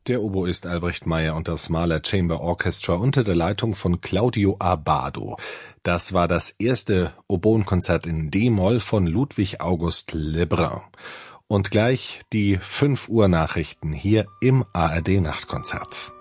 Der Oboist Albrecht Meyer und das Mahler Chamber Orchestra unter der Leitung von Claudio Abbado. Das war das erste Oboenkonzert in D-Moll von Ludwig August Lebrun. Und gleich die 5 Uhr Nachrichten hier im ARD Nachtkonzert.